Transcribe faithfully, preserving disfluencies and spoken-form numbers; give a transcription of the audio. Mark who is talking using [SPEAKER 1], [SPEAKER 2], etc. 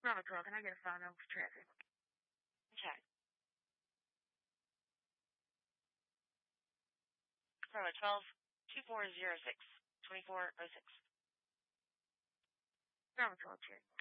[SPEAKER 1] Bravo twelve, can I get a phone number for traffic?
[SPEAKER 2] Okay. Bravo twelve, two four zero six, two four zero six.
[SPEAKER 1] Bravo twelve, check.